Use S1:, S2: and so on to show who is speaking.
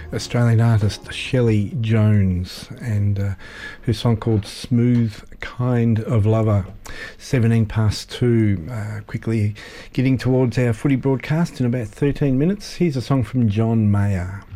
S1: Australian artist Shelley Jones, and her song called Smooth Kind of Lover. 17 past 2, quickly getting towards our footy broadcast in about 13 minutes. Here's a song from John Mayer.